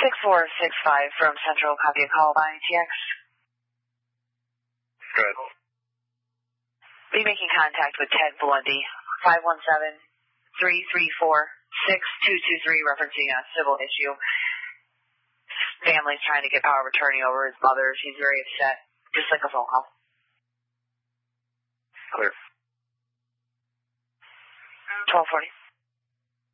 6465 from Central, copy a call by TX. Good. Be making contact with Ted Blundy, 517-334-6223, referencing a civil issue. Family's trying to get power of attorney over his mother. She's very upset. Just like a phone call. Clear. 1240.